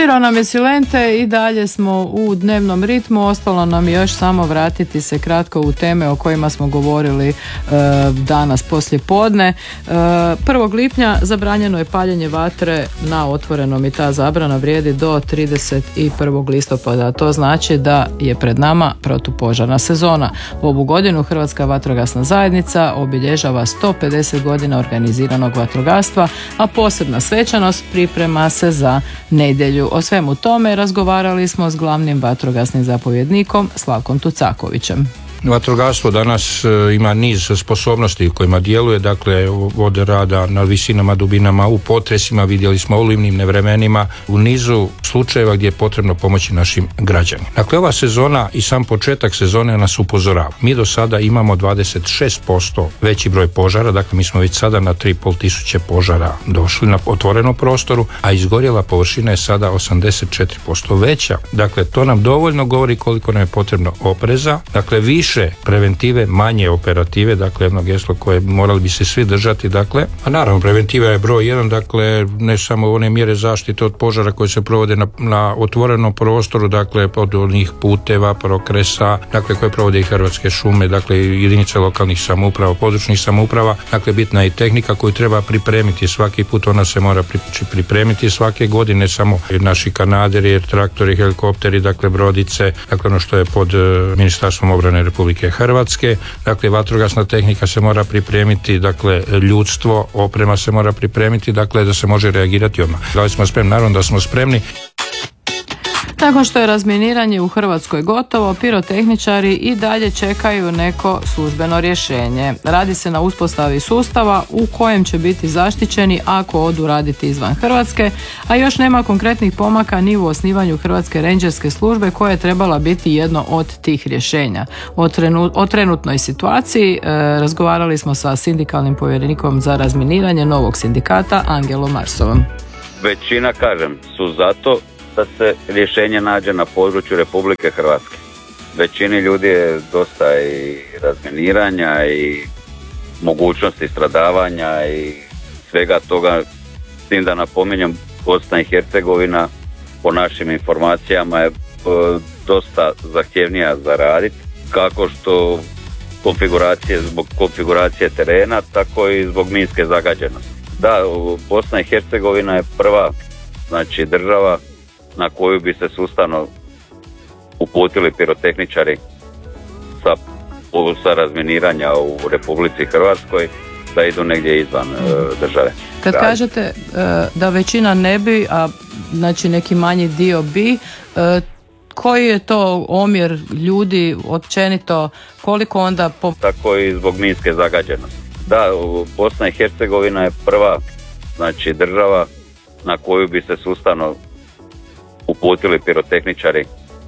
Svirao nam je Silente i dalje smo u dnevnom ritmu. Ostalo nam je još samo vratiti se kratko u teme o kojima smo govorili danas poslije podne. 1. lipnja zabranjeno je paljenje vatre na otvorenom i ta zabrana vrijedi do 31. listopada. To znači da je pred nama protupožarna sezona. Ovu godinu Hrvatska vatrogasna zajednica obilježava 150 godina organiziranog vatrogastva, a posebna svečanost priprema se za nedjelju. O svemu tome razgovarali smo s glavnim vatrogasnim zapovjednikom Slavkom Tucakovićem. Vatrogastvo danas ima niz sposobnosti u kojima djeluje, dakle od rada na visinama, dubinama, u potresima, vidjeli smo u olujnim nevremenima, u nizu slučajeva gdje je potrebno pomoći našim građanima. Dakle, ova sezona i sam početak sezone nas upozorava. Mi do sada imamo 26% veći broj požara, dakle mi smo već sada na 3.500 požara došli na otvorenom prostoru, a izgorjela površina je sada 84% veća. Dakle, to nam dovoljno govori koliko nam je potrebno opreza, dakle više preventive, manje operative, dakle jedno geslo koje morali bi se svi držati, dakle, a naravno preventiva je broj 1, dakle ne samo one mjere zaštite od požara koje se provode na otvorenom prostoru, dakle od onih puteva, prokresa, dakle koje provode i Hrvatske šume, dakle jedinice lokalnih samouprava, područnih samouprava, dakle bitna je i tehnika koju treba pripremiti svaki put, ona se mora pripremiti svake godine, samo naši kanaderi, traktori, helikopteri, dakle brodice, dakle ono što je pod Ministarstvom obrane Republike Hrvatske, dakle vatrogasna tehnika se mora pripremiti, dakle ljudstvo, oprema se mora pripremiti, dakle da se može reagirati odmah. Da li smo spremni? Naravno da smo spremni. Nakon što je razminiranje u Hrvatskoj gotovo, pirotehničari i dalje čekaju neko službeno rješenje. Radi se na uspostavi sustava u kojem će biti zaštićeni ako odu raditi izvan Hrvatske, a još nema konkretnih pomaka ni u osnivanju Hrvatske rendžerske službe koja je trebala biti jedno od tih rješenja. O trenutnoj situaciji razgovarali smo sa sindikalnim povjerenikom za razminiranje novog sindikata Angelom Marsovom. Većina, kažem, su zato da se rješenje nađe na području Republike Hrvatske. Većini ljudi je dosta i razminiranja i mogućnosti stradavanja i svega toga, s tim da napominjem, Bosna i Hercegovina po našim informacijama je dosta zahtjevnija za raditi, kako što zbog konfiguracije terena, tako i zbog minske zagađenosti. Da, Bosna i Hercegovina je prva, znači, država na koju bi se sustavno uputili pirotehničari sa razminiranja u Republici Hrvatskoj da idu negdje izvan države. Kad kažete da većina ne bi, a znači neki manji dio bi, koji je to omjer ljudi općenito, koliko onda... Tako i zbog minske zagađenosti. Da, Bosna i Hercegovina je prva, znači, država na koju bi se sustavno uputili pirotehničari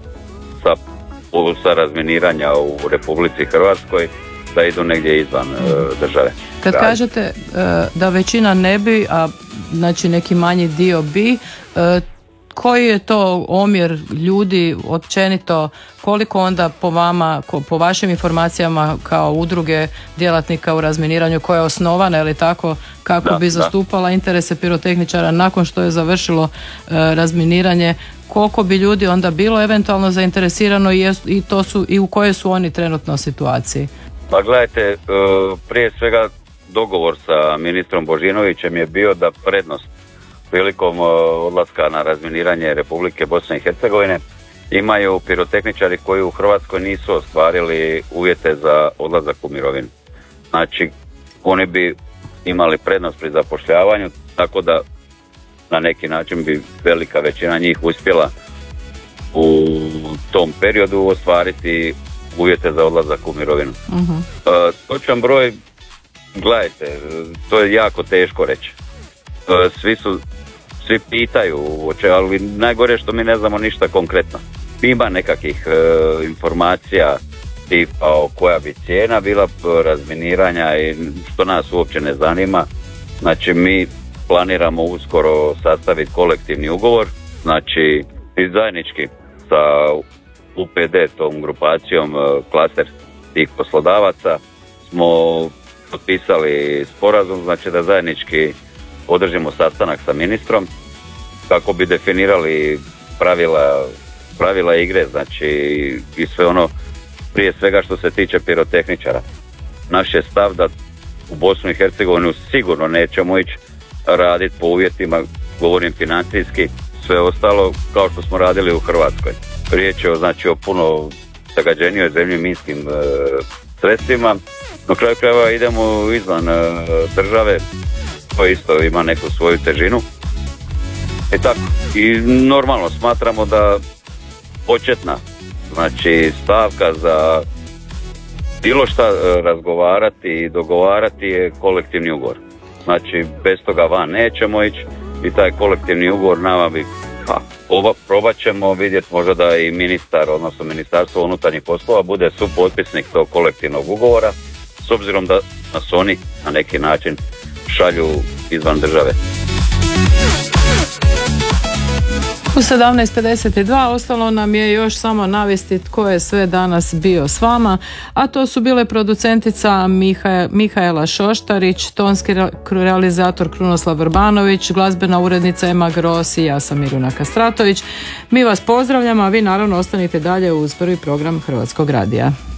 sa razminiranja u Republici Hrvatskoj da idu negdje izvan države. Kad kažete da većina ne bi, a znači neki manji dio bi, koji je to omjer ljudi općenito, koliko onda po vama, po vašim informacijama kao udruge djelatnika u razminiranju koja je osnovana ili tako, kako bi zastupala interese pirotehničara nakon što je završilo razminiranje, koliko bi ljudi onda bilo eventualno zainteresirano i u kojoj su oni trenutno situaciji? Pa gledajte, prije svega dogovor sa ministrom Božinovićem je bio da prednost prilikom odlaska na razminiranje Republike Bosne i Hercegovine imaju pirotehničari koji u Hrvatskoj nisu ostvarili uvjete za odlazak u mirovinu. Znači, oni bi imali prednost pri zapošljavanju, tako da na neki način bi velika većina njih uspjela u tom periodu ostvariti uvjete za odlazak u mirovinu. Točan broj, gledajte, to je jako teško reći. Svi pitaju, ali najgore što mi ne znamo ništa konkretno. Ima nekakvih informacija tipa koja bi cijena bila razminiranja i što nas uopće ne zanima. Znači, mi planiramo uskoro sastaviti kolektivni ugovor, znači i zajednički sa UPD, tom grupacijom klaster tih poslodavaca, smo potpisali sporazum, znači da zajednički održimo sastanak sa ministrom kako bi definirali pravila igre, znači i sve ono, prije svega što se tiče pirotehničara. Naš je stav da u Bosnu i Hercegovinu sigurno nećemo ići raditi po uvjetima, govorim financijski, sve ostalo kao što smo radili u Hrvatskoj. Riječ je znači o puno zagađenijoj zemlji minskim sredstvima. Na kraju krajeva idemo izvan države, koja isto ima neku svoju težinu. I tako. I normalno smatramo da početna, znači stavka za bilo šta razgovarati i dogovarati je kolektivni ugovor. Znači bez toga van nećemo ići i taj kolektivni ugovor nama bi, probat ćemo vidjeti možda da i ministar, odnosno Ministarstvo unutarnjih poslova bude supotpisnik tog kolektivnog ugovora, s obzirom da nas oni na neki način šalju izvan države. U 17:52 ostalo nam je još samo navesti tko je sve danas bio s vama, a to su bile producentica Mihaela Šoštarić, tonski realizator Krunoslav Vrbanović, glazbena urednica Ema Gros i ja sam Miruna Kastratović. Mi vas pozdravljamo, a vi naravno ostanite dalje uz prvi program Hrvatskog radija.